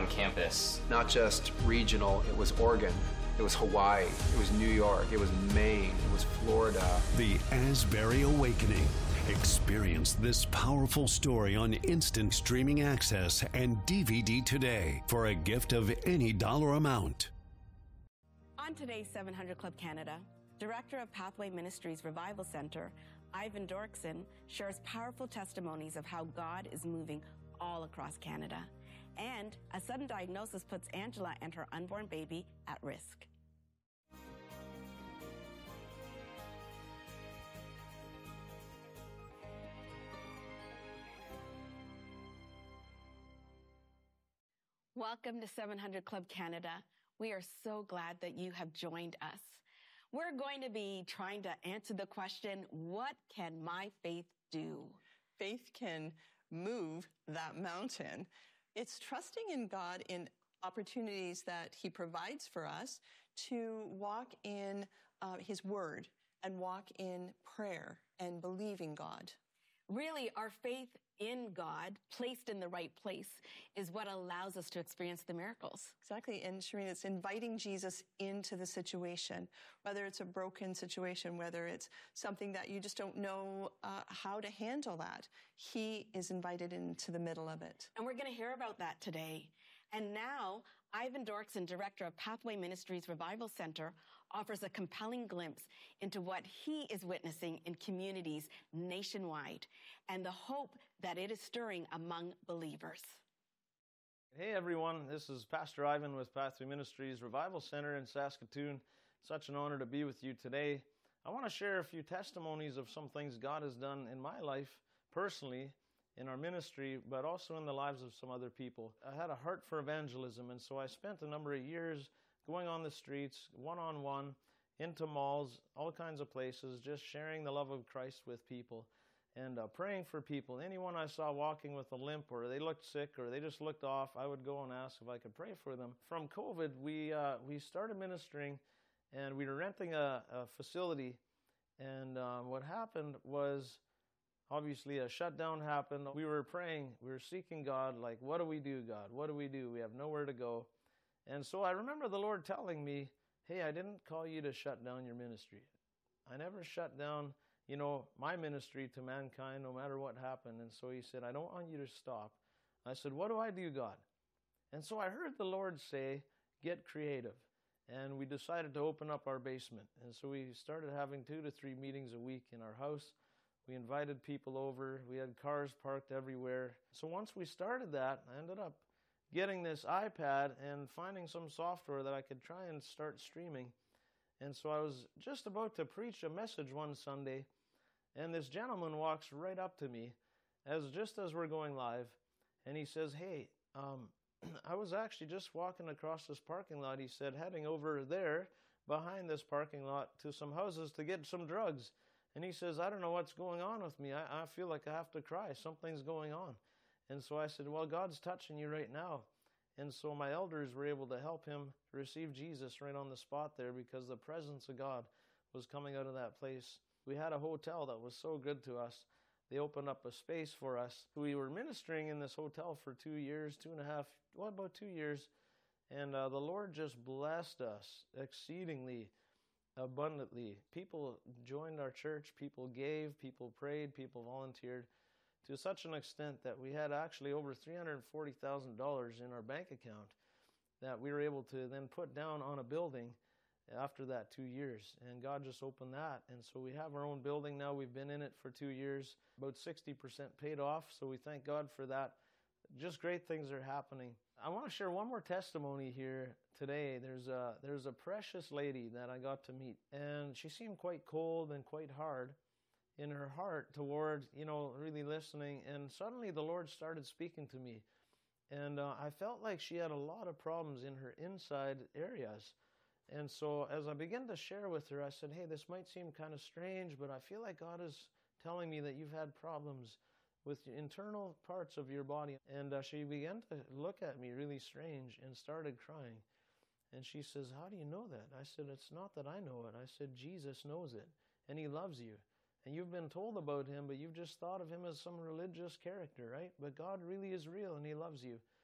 on campus. Not just regional, it was Oregon, it was Hawaii, it was New York, it was Maine, it was Florida. The Asbury Awakening. Experience this powerful story on instant streaming access and DVD today for a gift of any dollar amount. On today's 700 Club Canada, Director of Pathway Ministries Revival Center, Ivan Dorkson, shares powerful testimonies of how God is moving all across Canada. And a sudden diagnosis puts Angela and her unborn baby at risk. Welcome to 700 Club Canada. We are so glad that you have joined us. We're going to be trying to answer the question, what can my faith do? Faith can move that mountain. It's trusting in God in opportunities that He provides for us to walk in His Word and walk in prayer and believing God. Really, our faith in God, placed in the right place, is what allows us to experience the miracles. Exactly. And Shireen, it's inviting Jesus into the situation, whether it's a broken situation, whether it's something that you just don't know how to handle that. He is invited into the middle of it. And we're going to hear about that today. And now, Ivan Dorkson, Director of Pathway Ministries Revival Center, offers a compelling glimpse into what he is witnessing in communities nationwide and the hope that it is stirring among believers. Hey everyone, this is Pastor Ivan with Pathway Ministries Revival Center in Saskatoon. Such an honor to be with you today. I want to share a few testimonies of some things God has done in my life personally, in our ministry, but also in the lives of some other people. I had a heart for evangelism, and so I spent a number of years going on the streets, one-on-one, into malls, all kinds of places, just sharing the love of Christ with people and praying for people. Anyone I saw walking with a limp or they looked sick or they just looked off, I would go and ask if I could pray for them. From COVID, we started ministering, and we were renting a facility, and what happened was, obviously, a shutdown happened. We were praying. We were seeking God, like, what do we do, God? What do we do? We have nowhere to go. And so I remember the Lord telling me, hey, I didn't call you to shut down your ministry. I never shut down, my ministry to mankind, no matter what happened. And so He said, I don't want you to stop. I said, what do I do, God? And so I heard the Lord say, get creative. And we decided to open up our basement. And so we started having 2 to 3 meetings a week in our house. We invited people over. We had cars parked everywhere. So once we started that, I ended up getting this iPad and finding some software that I could try and start streaming. And so I was just about to preach a message one Sunday, and this gentleman walks right up to me just as we're going live, and he says, hey, I was actually just walking across this parking lot, he said, heading over there behind this parking lot to some houses to get some drugs. And he says, I don't know what's going on with me. I feel like I have to cry. Something's going on. And so I said, well, God's touching you right now. And so my elders were able to help him receive Jesus right on the spot there because the presence of God was coming out of that place. We had a hotel that was so good to us. They opened up a space for us. We were ministering in this hotel for 2 years, about 2 years. And the Lord just blessed us exceedingly abundantly. People joined our church, people gave, people prayed, people volunteered to such an extent that we had actually over $340,000 in our bank account that we were able to then put down on a building after that 2 years. And God just opened that. And so we have our own building now. We've been in it for 2 years, about 60% paid off. So we thank God for that. Just great things are happening. I want to share one more testimony here today. There's a precious lady that I got to meet, and she seemed quite cold and quite hard in her heart toward, really listening. And suddenly the Lord started speaking to me, and I felt like she had a lot of problems in her inside areas. And so as I began to share with her, I said, hey, this might seem kind of strange, but I feel like God is telling me that you've had problems with the internal parts of your body. And she began to look at me really strange and started crying. And she says, how do you know that? I said, it's not that I know it. I said, Jesus knows it, and He loves you. And you've been told about Him, but you've just thought of Him as some religious character, right? But God really is real, and He loves you.